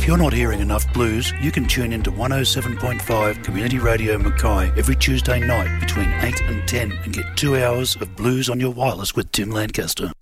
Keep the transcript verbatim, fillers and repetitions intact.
you're not hearing enough blues, you can tune into one oh seven point five Community Radio Mackay every Tuesday night between eight and ten and get two hours of blues on your wireless with Tim Lancaster.